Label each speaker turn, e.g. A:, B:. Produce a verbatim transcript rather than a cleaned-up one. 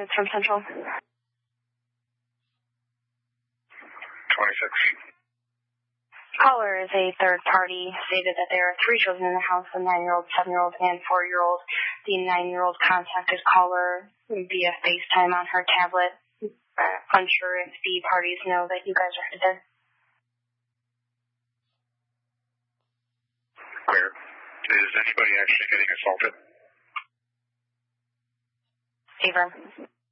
A: minutes from Central.
B: twenty-six.
A: Caller is a third party, stated that there are three children in the house, a nine-year-old, seven-year-old, and four-year-old. The nine-year-old contacted caller via FaceTime on her tablet. Uh, unsure if the parties know that you guys are headed.
B: Where? Is anybody actually getting assaulted?
A: Favor.